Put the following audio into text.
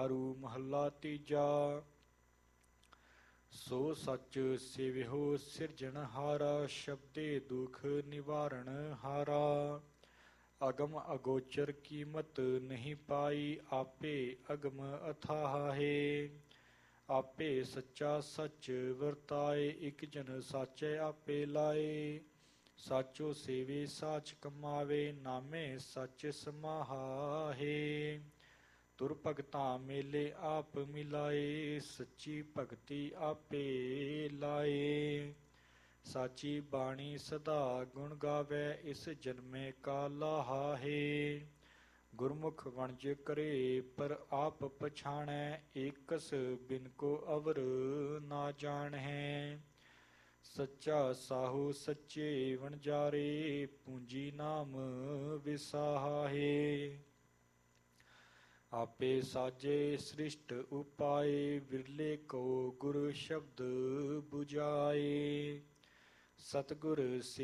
ਚਾਰੂ ਮਹੱਲਾ ਤੀਜਾ। ਸੋ ਸੱਚ ਸੇਵਿਓ ਸਿਰਜਣਹਾਰਾ, ਸ਼ਬਦੇ ਦੁਖ ਨਿਵਾਰਣ ਹਾਰਾ। ਅਗਮ ਅਗੋਚਰ ਕੀਮਤ ਨਹੀਂ ਪਾਈ, ਆਪੇ ਅਗਮ ਅਥਾਹ ਹੈ। ਆਪੇ ਸੱਚਾ ਸੱਚ ਵਰਤਾਏ, ਇਕ ਜਨ ਸਾਚੈ ਆਪੇ ਲਾਏ। ਸਾਚੋ ਸੇਵੇ ਸਾਚ ਕਮਾਵੇ, ਨਾਮੇ ਸੱਚ ਸਮਾਹਾ ਹੈ। ਤੁਰ ਭਗਤਾਂ ਮੇਲੇ ਆਪ ਮਿਲਾਏ, ਸੱਚੀ ਭਗਤੀ ਆਪੇ ਲਾਏ। ਸਾਚੀ ਬਾਣੀ ਸਦਾ ਗੁਣ ਗਾਵੇ, ਇਸ ਜਨਮੇ ਕਾ ਲਾਹਾ ਹੈ। ਗੁਰਮੁਖ ਵਣਜ ਕਰੇ ਪਰ ਆਪ ਪਛਾਣੈ, ਏਕਸ ਬਿਨ ਕੋ ਅਵਰ ਨਾ ਜਾਣੈ। ਸੱਚਾ ਸਾਹੂ ਸੱਚੇ ਵਣਜਾਰੇ, ਪੂੰਜੀ ਨਾਮ ਵਿਸਾਹਾ ਹੈ। ਆਪੇ ਸਾਜੇ ਸ੍ਰਿਸ਼ਟ ਉਪਾਏ, ਵਿਰਲੇ ਕੋ ਗੁਰ ਸ਼ਬਦ ਬੁਝਾਏ। ਸਤਿਗੁਰ